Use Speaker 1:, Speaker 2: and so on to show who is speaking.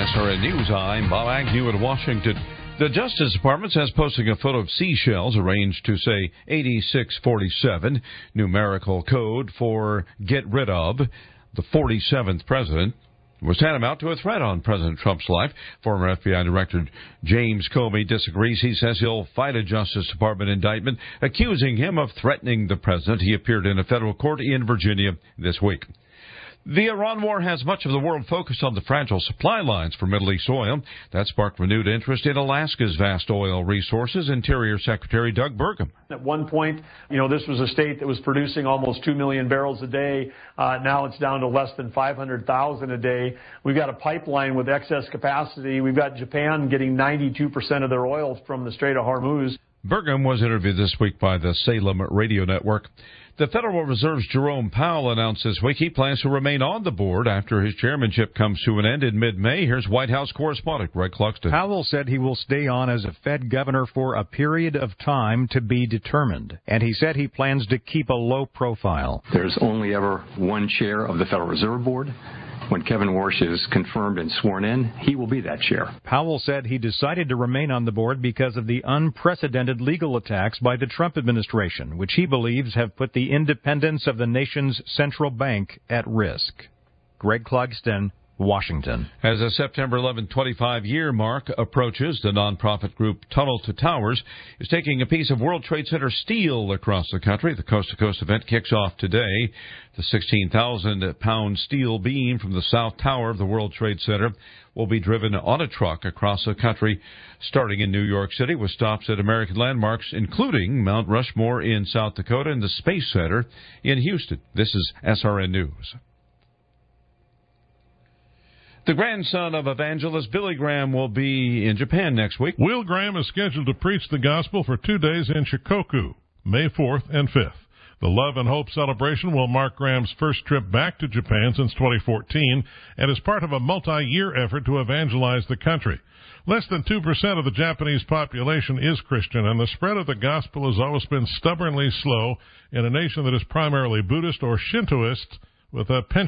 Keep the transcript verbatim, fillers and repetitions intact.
Speaker 1: S R N News, I'm Bob Agnew in Washington. The Justice Department says posting a photo of seashells arranged to say eighty-six forty-seven, numerical code for get rid of the forty-seventh president, was tantamount to a threat on President Trump's life. Former F B I Director James Comey disagrees. He says he'll fight a Justice Department indictment accusing him of threatening the president. He appeared in a federal court in Virginia this week. The Iran war has much of the world focused on the fragile supply lines for Middle East oil. That sparked renewed interest in Alaska's vast oil resources. Interior Secretary Doug Burgum.
Speaker 2: At one point, you know, this was a state that was producing almost two million barrels a day. Uh, now it's down to less than five hundred thousand a day. We've got a pipeline with excess capacity. We've got Japan getting ninety-two percent of their oil from the Strait of Hormuz.
Speaker 1: Burgum was interviewed this week by the Salem Radio Network. The Federal Reserve's Jerome Powell announced this week he plans to remain on the board after his chairmanship comes to an end in mid-May. Here's White House correspondent Greg Clugston.
Speaker 3: Powell said he will stay on as a Fed governor for a period of time to be determined, and he said he plans to keep a low profile.
Speaker 4: There's only ever one chair of the Federal Reserve Board. When Kevin Warsh is confirmed and sworn in, he will be that chair.
Speaker 3: Powell said he decided to remain on the board because of the unprecedented legal attacks by the Trump administration, which he believes have put the independence of the nation's central bank at risk. Greg Clugston, Washington.
Speaker 1: As the September eleventh twenty-five year mark approaches, the nonprofit group Tunnel to Towers is taking a piece of World Trade Center steel across the country. The Coast to Coast event kicks off today. The sixteen thousand pound steel beam from the South Tower of the World Trade Center will be driven on a truck across the country, starting in New York City with stops at American landmarks, including Mount Rushmore in South Dakota and the Space Center in Houston. This is S R N News. The grandson of evangelist Billy Graham will be in Japan next week.
Speaker 5: Will Graham is scheduled to preach the gospel for two days in Shikoku, May fourth and fifth. The Love and Hope celebration will mark Graham's first trip back to Japan since twenty fourteen and is part of a multi-year effort to evangelize the country. Less than two percent of the Japanese population is Christian, and the spread of the gospel has always been stubbornly slow in a nation that is primarily Buddhist or Shintoist with a penchant